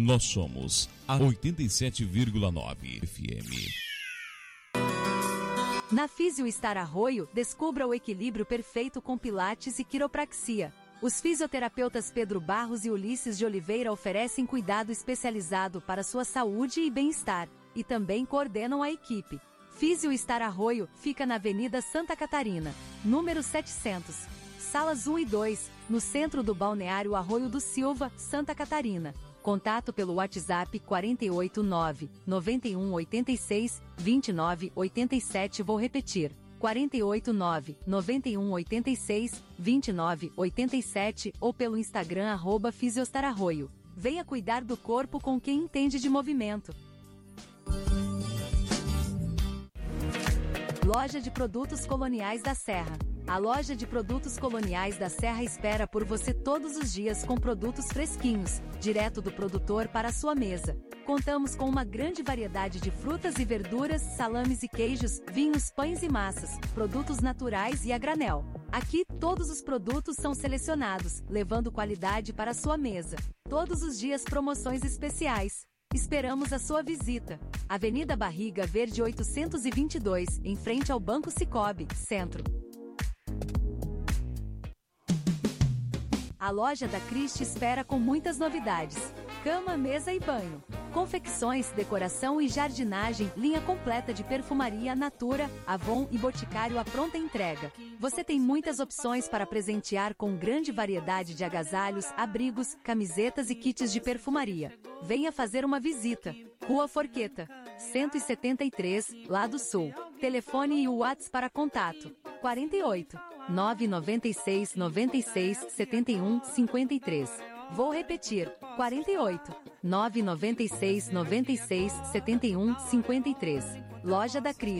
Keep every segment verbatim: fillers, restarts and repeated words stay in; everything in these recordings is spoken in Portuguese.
Nós somos a oitenta e sete vírgula nove F M. Na Físio Star Arroio, descubra o equilíbrio perfeito com pilates e quiropraxia. Os fisioterapeutas Pedro Barros e Ulisses de Oliveira oferecem cuidado especializado para sua saúde e bem-estar, e também coordenam a equipe. Físio Star Arroio fica na Avenida Santa Catarina, número setecentos, salas um e dois, no centro do Balneário Arroio do Silva, Santa Catarina. Contato pelo WhatsApp quatro oito nove, nove um oito seis, dois nove oito sete. Vou repetir. quatro oito nove, nove um oito seis, dois nove oito sete ou pelo Instagram arroba Fisiostar Arroio. Venha cuidar do corpo com quem entende de movimento. Loja de Produtos Coloniais da Serra. A loja de produtos coloniais da Serra espera por você todos os dias com produtos fresquinhos, direto do produtor para a sua mesa. Contamos com uma grande variedade de frutas e verduras, salames e queijos, vinhos, pães e massas, produtos naturais e a granel. Aqui, todos os produtos são selecionados, levando qualidade para a sua mesa. Todos os dias promoções especiais. Esperamos a sua visita. Avenida Barriga Verde oitocentos e vinte e dois, em frente ao Banco Sicoob, Centro. A loja da Christie espera com muitas novidades. Cama, mesa e banho. Confecções, decoração e jardinagem, linha completa de perfumaria Natura, Avon e Boticário à pronta entrega. Você tem muitas opções para presentear com grande variedade de agasalhos, abrigos, camisetas e kits de perfumaria. Venha fazer uma visita. Rua Forqueta, cento e setenta e três, Lado Sul. Telefone e o WhatsApp para contato. quarenta e oito, nove nove seis, nove seis, sete um, cinco três. Vou repetir. quarenta e oito, nove nove seis, nove seis, sete um, cinco três. Loja da Cris.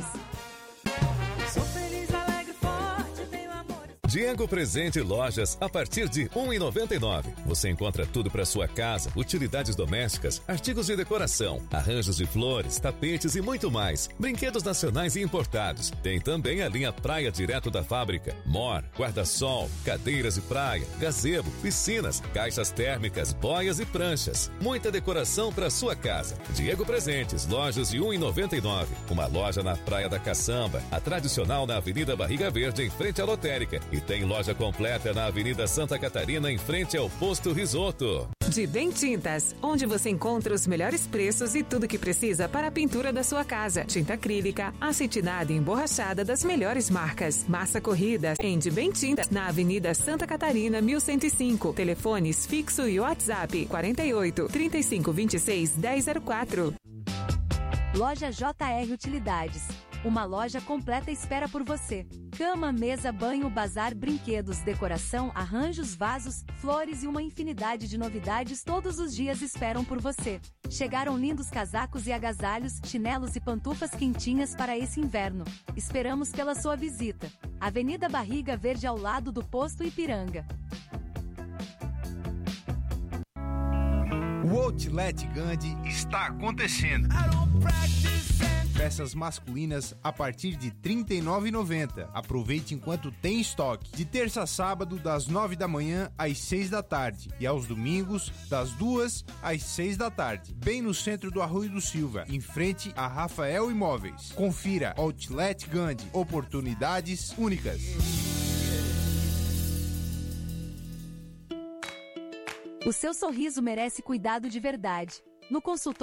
Sou feliz, alegre, forte, tenho amor. Diego Presente Lojas a partir de um real e noventa e nove centavos. Você encontra tudo para sua casa, utilidades domésticas, artigos de decoração, arranjos de flores, tapetes e muito mais. Brinquedos nacionais e importados. Tem também a linha Praia direto da fábrica. Mor, guarda-sol, cadeiras de praia, gazebo, piscinas, caixas térmicas, boias e pranchas. Muita decoração para sua casa. Diego Presentes, lojas de um real e noventa e nove centavos. Uma loja na Praia da Caçamba, a tradicional na Avenida Barriga Verde, em frente à lotérica. E tem loja completa na Avenida Santa Catarina, em frente ao Posto Risoto. De Bem Tintas, onde você encontra os melhores preços e tudo que precisa para a pintura da sua casa. Tinta acrílica, acetinada e emborrachada das melhores marcas. Massa corrida em De Bem Tintas, na Avenida Santa Catarina, mil cento e cinco. Telefones fixo e WhatsApp quarenta e oito, trinta e cinco, vinte e seis, dez zero quatro. Loja J R Utilidades. Uma loja completa espera por você. Cama, mesa, banho, bazar, brinquedos, decoração, arranjos, vasos, flores e uma infinidade de novidades todos os dias esperam por você. Chegaram lindos casacos e agasalhos, chinelos e pantufas quentinhas para esse inverno. Esperamos pela sua visita. Avenida Barriga Verde ao lado do Posto Ipiranga. O Outlet Gandhi está acontecendo. Peças masculinas a partir de trinta e nove reais e noventa centavos. Aproveite enquanto tem estoque. De terça a sábado, das nove da manhã às seis da tarde. E aos domingos, das duas às seis da tarde. Bem no centro do Arroio do Silva, em frente a Rafael Imóveis. Confira Outlet Gandhi. Oportunidades únicas. O seu sorriso merece cuidado de verdade. No consultório